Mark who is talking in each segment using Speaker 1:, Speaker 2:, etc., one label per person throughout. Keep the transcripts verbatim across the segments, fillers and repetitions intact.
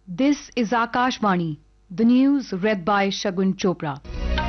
Speaker 1: This is Akashvani, the news read by Shagun Chopra.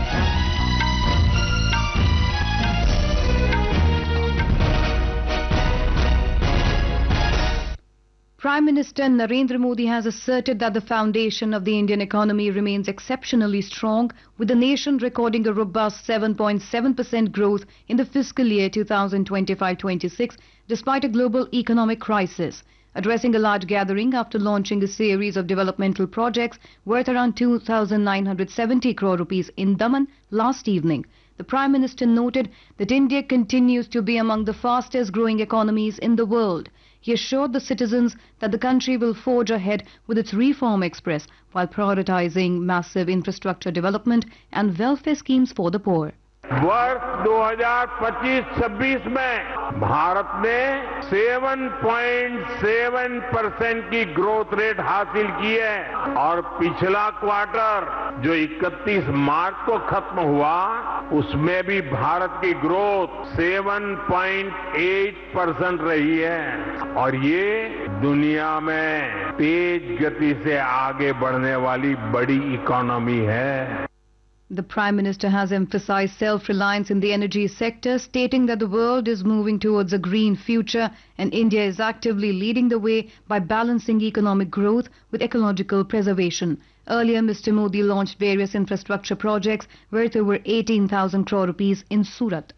Speaker 1: Prime Minister Narendra Modi has asserted that the foundation of the Indian economy remains exceptionally strong, with the nation recording a robust seven point seven percent growth in the fiscal year twenty twenty-five twenty-six despite a global economic crisis. Addressing a large gathering after launching a series of developmental projects worth around two thousand nine hundred seventy crore rupees in Daman last evening, the Prime Minister noted that India continues to be among the fastest growing economies in the world. He assured the citizens that the country will forge ahead with its reform express while prioritizing massive infrastructure development and welfare schemes for the poor.
Speaker 2: वर्ष दो हज़ार पच्चीस छब्बीस में भारत ने सात point सात percent की ग्रोथ रेट हासिल की है और पिछला क्वार्टर जो इकतीस मार्च को खत्म हुआ उसमें भी भारत की ग्रोथ सात पॉइंट आठ परसेंट रही है और ये दुनिया में तेज गति से आगे बढ़ने वाली बड़ी इकोनॉमी है.
Speaker 1: The Prime Minister has emphasized self-reliance in the energy sector, stating that the world is moving towards a green future and India is actively leading the way by balancing economic growth with ecological preservation. Earlier, Mister Modi launched various infrastructure projects worth over eighteen thousand crore rupees in Surat.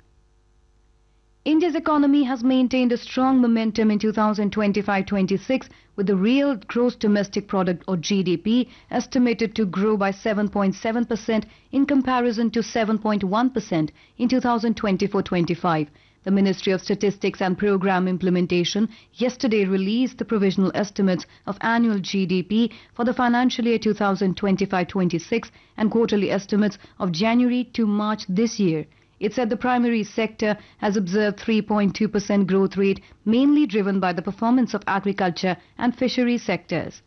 Speaker 1: India's economy has maintained a strong momentum in twenty twenty-five twenty-six, with the real gross domestic product or G D P estimated to grow by seven point seven percent in comparison to seven point one percent in twenty twenty-four twenty-five. The Ministry of Statistics and Program Implementation yesterday released the provisional estimates of annual G D P for the financial year twenty twenty-five twenty-six and quarterly estimates of January to March this year. It said the primary sector has observed three point two percent growth rate, mainly driven by the performance of agriculture and fisheries sectors.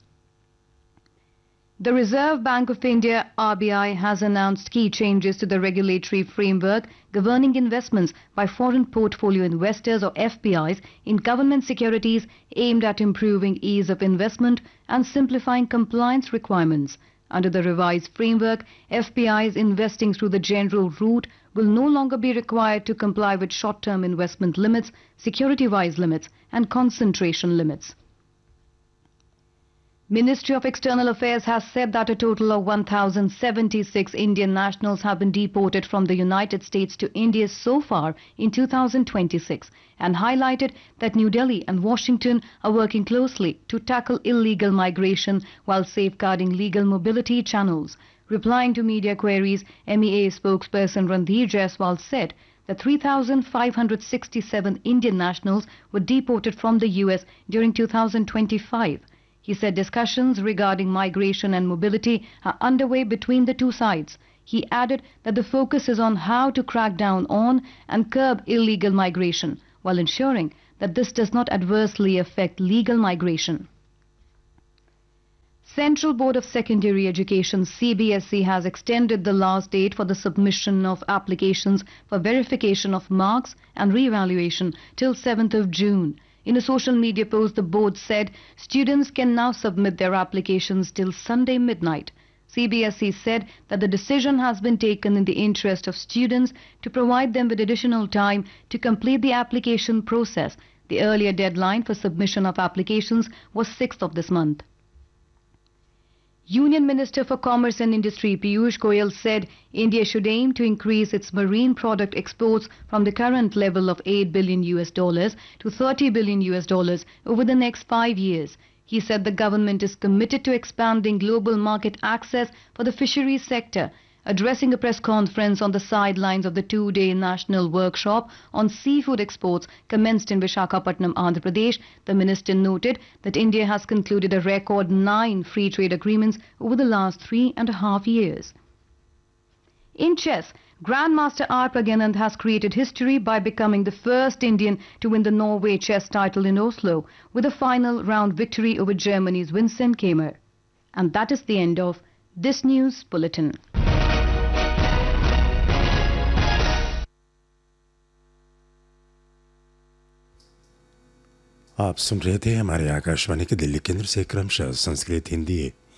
Speaker 1: The Reserve Bank of India, R B I, has announced key changes to the regulatory framework governing investments by foreign portfolio investors or F P Is in government securities, aimed at improving ease of investment and simplifying compliance requirements. Under the revised framework, F P Is investing through the general route will no longer be required to comply with short-term investment limits, security-wise limits and concentration limits. Ministry of External Affairs has said that a total of one thousand seventy-six Indian nationals have been deported from the United States to India so far in two thousand twenty-six and highlighted that New Delhi and Washington are working closely to tackle illegal migration while safeguarding legal mobility channels. Replying to media queries, M E A spokesperson Randhir Jaiswal said that three thousand five hundred sixty-seven Indian nationals were deported from the U S during two thousand twenty-five. He said discussions regarding migration and mobility are underway between the two sides. He added that the focus is on how to crack down on and curb illegal migration, while ensuring that this does not adversely affect legal migration. Central Board of Secondary Education C B S E has extended the last date for the submission of applications for verification of marks and re-evaluation till seventh of June. In a social media post, the board said students can now submit their applications till Sunday midnight. C B S E said that the decision has been taken in the interest of students to provide them with additional time to complete the application process. The earlier deadline for submission of applications was sixth of this month. Union Minister for Commerce and Industry Piyush Goyal said India should aim to increase its marine product exports from the current level of eight billion U S dollars to thirty billion U S dollars over the next five years. He said the government is committed to expanding global market access for the fisheries sector. Addressing a press conference on the sidelines of the two-day national workshop on seafood exports commenced in Visakhapatnam, Andhra Pradesh, the minister noted that India has concluded a record nine free trade agreements over the last three and a half years. In chess, Grandmaster R. Pragnanandh has created history by becoming the first Indian to win the Norway chess title in Oslo with a final round victory over Germany's Vincent Keimer. And that is the end of this news bulletin.
Speaker 3: आप सुन रहे थे हमारे आकाशवाणी के दिल्ली केंद्र से क्रमशः संस्कृत हिंदी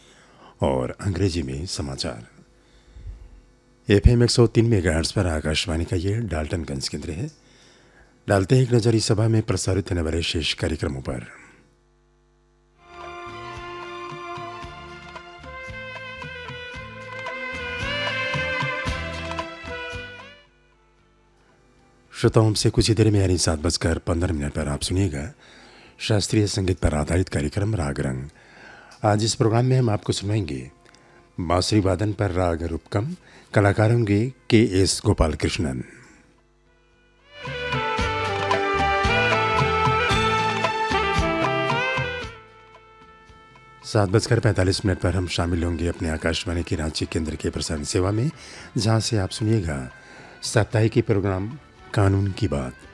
Speaker 3: और अंग्रेजी में समाचार। एफ एम एक सौ तीन मेगाहर्ट्ज़ पर आकाशवाणी का ये डाल्टनगंज केंद्र है। डालते हैं एक नज़र इस सभा में प्रसारित होने वाले शेष कार्यक्रमों पर। श्रोताओं से कुछ ही देर में यानी सात बजकर पंद्रह मिनट पर आप सुनिएगा शास्त्रीय संगीत पर आधारित कार्यक्रम राग रंग। आज इस प्रोग्राम में हम आपको सुनाएंगे बांसुरी वादन पर राग रूपकम, कलाकार होंगे के एस गोपाल कृष्णन। सात बजकर पैंतालीस मिनट पर हम शामिल होंगे अपने आकाशवाणी की रांची केंद्र के प्रसारण सेवा में, जहां से आप सुनिएगा साप्ताहिकी प्रोग्राम कानून की बात।